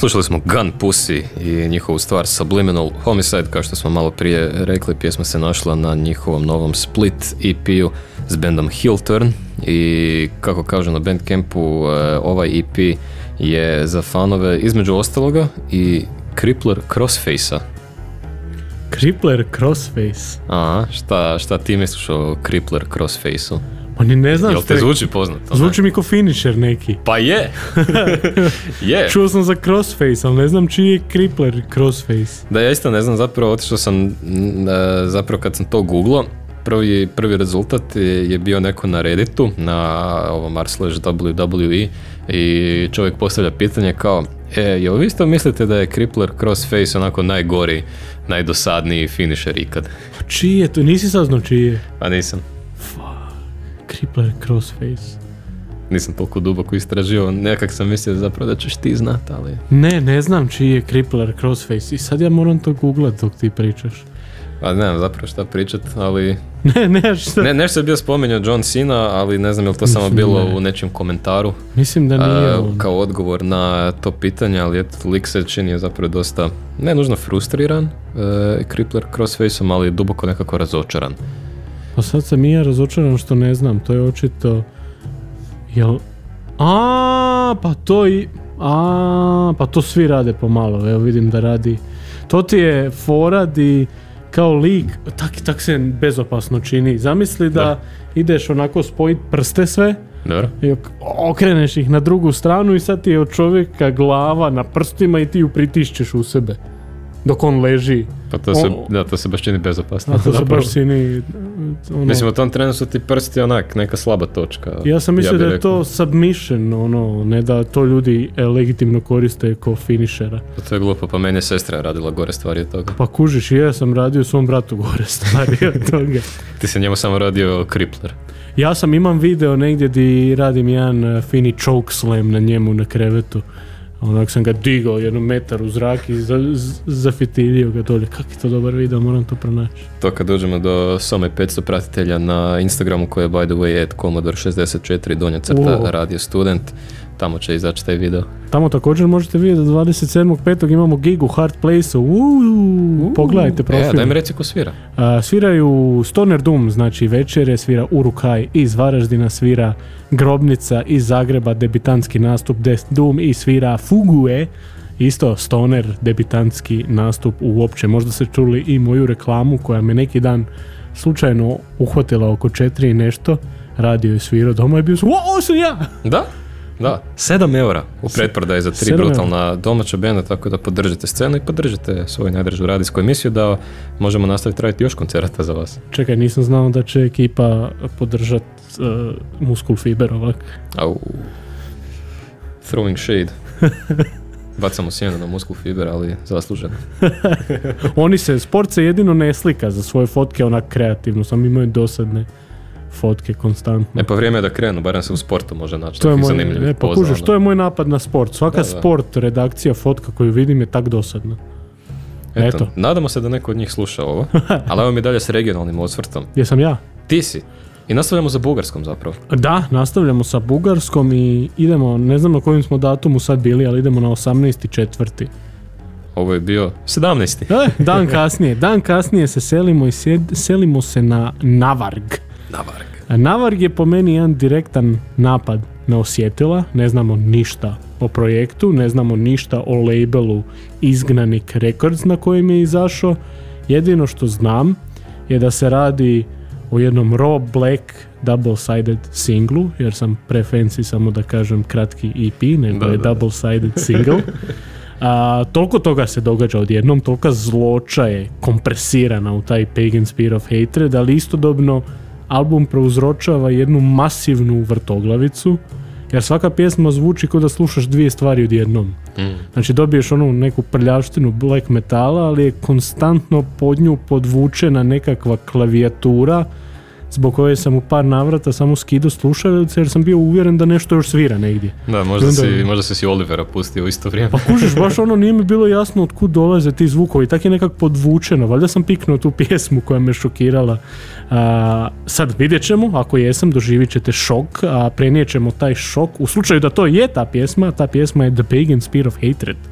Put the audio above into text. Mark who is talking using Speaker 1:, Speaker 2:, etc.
Speaker 1: Slušali smo Gun Pussy i njihovu stvar Subliminal Homicide, kao što smo malo prije rekli, pjesma se našla na njihovom novom Split EP-u s bandom Heel Turn i kako kažu na Bandcampu, ovaj EP je za fanove između ostaloga i Crippler Crossface-a.
Speaker 2: Crippler Crossface?
Speaker 1: Aha, šta ti misliš o Crippler Crossface-u?
Speaker 2: Pa ni ne znam.
Speaker 1: Jel te zvuči poznato?
Speaker 2: Zvuči mi ko finisher neki.
Speaker 1: Pa je! Je!
Speaker 2: Čuo sam za Crossface, ali ne znam čiji je Crippler Crossface.
Speaker 1: Da, ja isto ne znam, zapravo otišao sam, zapravo kad sam to googlao, prvi rezultat je bio neko na Redditu, na ovom r/WWE i čovjek postavlja pitanje kao, jel vi isto mislite da je Crippler Crossface onako najgori, najdosadniji finisher ikad?
Speaker 2: Pa čiji je to? Nisi saznao čiji je?
Speaker 1: Pa nisam.
Speaker 2: Crippler Crossface.
Speaker 1: Nisam toliko duboko istražio, nekak sam mislio zapravo da ćeš ti znat, ali...
Speaker 2: Ne znam čiji je Crippler Crossface i sad ja moram to googlat dok ti pričaš.
Speaker 1: Pa ne znam zapravo šta pričat, ali... Nešto je bio spominjao John Cena, ali ne znam je li to samo bilo u nečijem komentaru.
Speaker 2: Mislim da nije
Speaker 1: kao odgovor na to pitanje, ali eto, lik se čini je zapravo dosta, ne nužno frustriran Crippler Crossfaceom, ali duboko nekako razočaran.
Speaker 2: Pa sad sam i ja razočaran što ne znam, to je očito... Jel... Pa to svi rade pomalo, evo vidim da radi. To ti je fora di kao lik, tak se bezopasno čini. Zamisli da ideš onako spojit prste sve,
Speaker 1: dobro,
Speaker 2: i okreneš ih na drugu stranu i sad ti je od čovjeka glava na prstima i ti ju pritišćeš u sebe dok on leži.
Speaker 1: Pa to se baš čini bezopasno.
Speaker 2: To se baš čini...
Speaker 1: Mislim, u tom trenu su ti prsti onak, neka slaba točka.
Speaker 2: Ja sam mislio da je to submission, ne da to ljudi legitimno koriste kao finishera.
Speaker 1: To je glupo, pa meni je sestra radila gore stvari od toga.
Speaker 2: Pa kužiš, ja sam radio svom bratu gore stvari od toga.
Speaker 1: Ti si njemu samo radio Crippler.
Speaker 2: Ja imam video negdje gdje radim jedan fini choke slam na njemu na krevetu. Onak sam ga digao 1 metar u zrak i zafitilio ga dolje. Kak je to dobar video, moram to pronaći.
Speaker 1: To kad dođemo do some 500 pratitelja na Instagramu koji je by the way @Commodore64 _, radio student, tamo će izaći taj video. Tamo
Speaker 2: također možete vidjeti da 27.5. imamo gig u Hard Place-u. Pogledajte profil.
Speaker 1: Daj mi reci ko svira.
Speaker 2: Sviraju Stoner Doom, znači večere, svira Uruk-hai iz Varaždina, svira Grobnica iz Zagreba, debitantski nastup Death Doom i svira Fugue, isto Stoner, debitantski nastup uopće. Možda ste čuli i moju reklamu koja me neki dan slučajno uhvatila oko 4 i nešto. Radio je svirao, doma je bio ovo sam ja!
Speaker 1: Da, 7 eura u pretprodaji za 3 brutalna domaća benda, tako da podržite scenu i podržite svoju najdražu radijsku emisiju da možemo nastaviti raditi još koncerata za vas.
Speaker 2: Čekaj, nisam znao da će ekipa podržati Muscle Fiber ovak.
Speaker 1: Throwing shade. Bacamo sjenu na Muscle Fiber, ali zasluženo.
Speaker 2: Sport se jedino ne slika za svoje fotke onak kreativno, samo imaju dosadne fotke konstantno.
Speaker 1: Pa vrijeme je da krenu, barem se u sportu može naći takvih zanimljivih poza.
Speaker 2: Kužiš, to je moj napad na sport. Svaka sport redakcija fotka koju vidim je tak dosadna. Eto.
Speaker 1: Nadamo se da neko od njih sluša ovo, ali evo mi dalje s regionalnim osvrtom.
Speaker 2: Jesam ja?
Speaker 1: Ti si. I nastavljamo za Bugarskom zapravo.
Speaker 2: Da, nastavljamo sa Bugarskom i idemo, ne znam na kojim smo datumu sad bili, ali idemo na 18.4.
Speaker 1: Ovo je bio 17.
Speaker 2: Dan kasnije se selimo i selimo se na Navarg. Navarg je po meni jedan direktan napad na osjetila, ne znamo ništa o projektu, ne znamo ništa o labelu Izgnanik Records na kojem je izašao. Jedino što znam je da se radi o jednom raw black double-sided singlu, jer sam prefancy samo da kažem kratki EP, nego je double-sided single. Toliko toga se događa odjednom, tolika zloča je kompresirana u taj Pagan Spear of Hatred, ali istodobno album prouzročava jednu masivnu vrtoglavicu, jer svaka pjesma zvuči kao da slušaš 2 stvari odjednom. Znači dobiješ onu neku prljavštinu black metala, ali je konstantno pod nju podvučena nekakva klavijatura zbog koje sam u par navrata samo skidao slušalice jer sam bio uvjeren da nešto još svira negdje.
Speaker 1: Da, možda si Olivera pustio u isto vrijeme.
Speaker 2: Pa kužiš, baš nije mi bilo jasno od kud dolaze ti zvukovi, tak je nekak podvučeno, valjda sam piknuo tu pjesmu koja me šokirala. Sad vidjet ćemo, ako jesam, doživit ćete šok, a prenijet ćemo taj šok. U slučaju da to je ta pjesma je The Pagan Spear of Hatred.